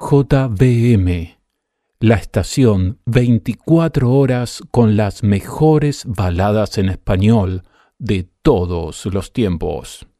JBM, la estación 24 horas con las mejores baladas en español de todos los tiempos.